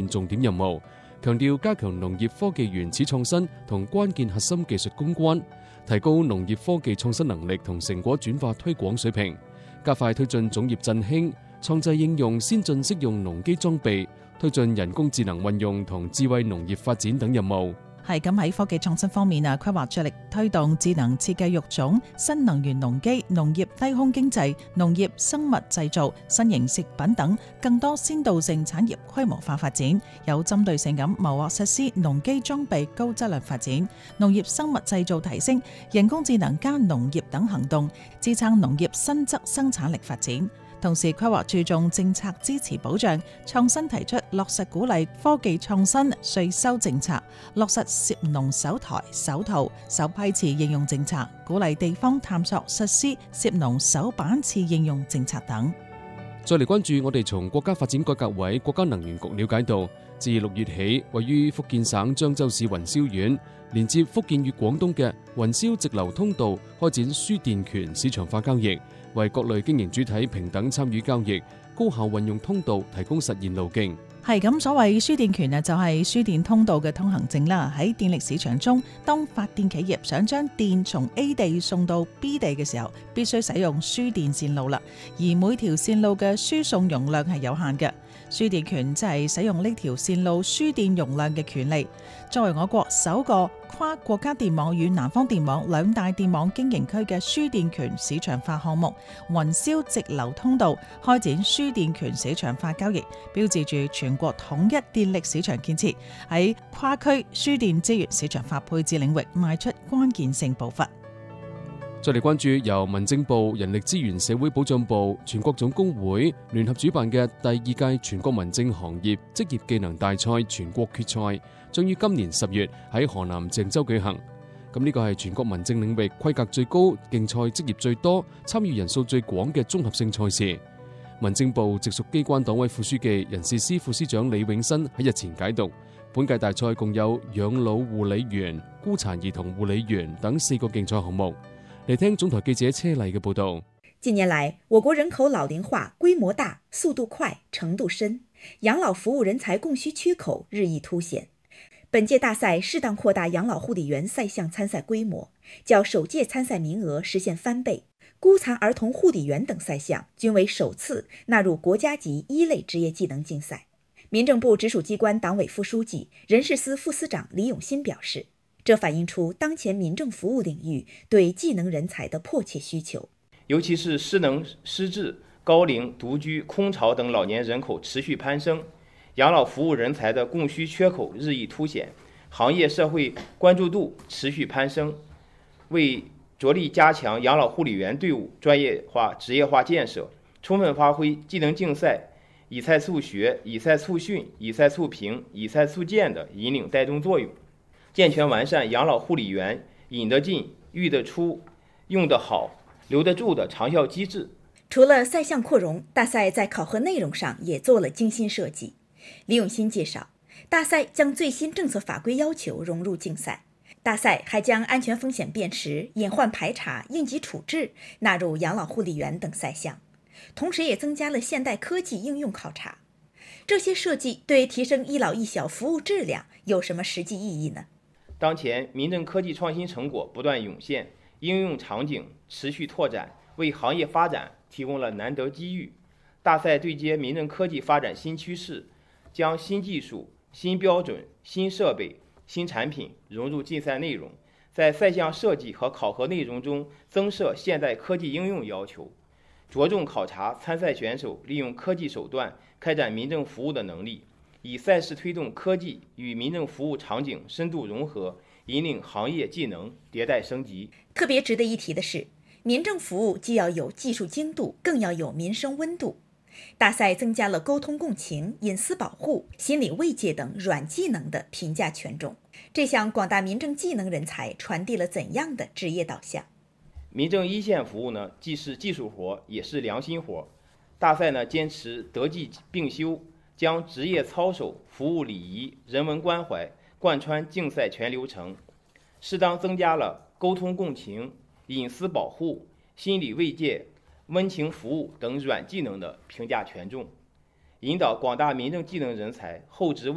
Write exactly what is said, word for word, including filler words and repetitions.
重點任務，強調加強農業科技原始創新同關鍵核心技術攻關，提高農業科技創新能力同成果轉化推廣水平，加快推進種業振興，創製應用先進適用農機裝備，推進人工智能運用同智慧農業發展等任務。 係咁喺科技創新方面啊，規劃着力推動智能設計育種、新能源農機、農業低空經濟、農業生物製造、新型食品等更多先導性產業規模化發展，有針對性咁謀劃實施農機裝備高質量發展、農業生物製造提升、人工智能加農業等行動，支撐農業新質生產力發展。同時規劃注重政策支持保障，創新提出落實鼓勵科技創新稅收政策，落實涉農首台、首套、首批次應用政策，鼓勵地方探索實施涉農首版次應用政策等。 再嚟關注我哋從國家發展改革委國家能源局了解到，自六月起，位於福建省漳州市雲霄縣，連接福建與廣東嘅雲霄直流通道開展輸電權市場化交易，為各類經營主體平等參與交易、高效運用通道提供實現路徑。 係咁，所謂輸電權啊，就係輸電通道嘅通行證啦。喺電力市場中，當發電企業想將電從 A 地送到 B 地嘅時候，必須使用輸電線路啦。而每條線路嘅輸送容量係有限嘅。輸電權即係使用呢條線路輸電容量嘅權利。作為我國首個跨國家電網與南方電網兩大電網經營區嘅輸電權市場化項目雲霄直流通道開展輸電權市場化交易，標誌住全國統一電力市場建設喺跨區輸電資源市場化配置領域邁出關鍵性步伐。 再嚟關注由民政部、人力資源社會保障部、全國總工會聯合主辦嘅第二屆全國民政行業職業技能大賽全國決賽，將於今年十月喺河南鄭州舉行。咁呢個係全國民政領域規格最高、競賽職業最多、參與人數最廣嘅綜合性賽事。民政部直屬機關黨委副書記、人事司副司長李永新喺日前解讀，本屆大賽共有養老護理員、孤殘兒童護理員等四個競賽項目。嚟聽總台記者車麗嘅報道。 近年來，我國人口老齡化規模大、速度快、程度深，養老服務人才供需缺口日益凸顯。本屆大賽適當擴大養老護理員賽項參賽規模，較首屆參賽名額實現翻倍。孤殘兒童護理員等賽項均為首次納入國家級一類職業技能競賽。民政部直屬機關黨委副書記、人事司副司長李永新表示，這反映出當前民政服務領域對技能人才的迫切需求， 尤其是失能、失智、高齡、獨居、空巢等老年人口持續攀升，養老服務人才的供需缺口日益凸顯，行業社會關注度持續攀升。為着力加強養老護理員隊伍專業化、職業化建設，充分發揮技能競賽以賽促學、以賽促訓、以賽促評、以賽促建的引領帶動作用，健全完善養老護理員引得進、育得出、用得好、留得住的長效機制。 除了賽項擴容，大賽在考核內容上也做了精心設計。李永新介紹，大賽將最新政策法規要求融入競賽，大賽還將安全風險辨識、隱患排查、應急處置納入養老護理員等賽項，同時也增加了現代科技應用考察。這些設計對提升一老一小服務質量有什麼實際意義呢？ 當前民政科技創新成果不斷湧現，應用場景持續拓展，為行業發展提供了難得機遇。大賽對接民政科技發展新趨勢，將新技術、新標準、新設備、新產品融入競賽內容，在賽項設計和考核內容中增設現代科技應用要求，着重考察參賽選手利用科技手段開展民政服務的能力，以賽事推動科技與民政服務場景深度融合，引領行業技能迭代升級。 特別值得一提的是，民政服務既要有技術精度，更要有民生溫度。大賽增加了溝通共情、隱私保護、心理慰藉等軟技能的評價權重，這向廣大民政技能人才傳遞了怎樣的職業導向？ 民政一線服務呢，既是技術活，也是良心活。大賽呢，堅持德技並修，將職業操守、服務禮儀、人文關懷貫穿競賽全流程，適當增加了溝通共情、隱私保護、心理慰藉、溫情服務等軟技能的評價權重，引導廣大民政技能人才厚植未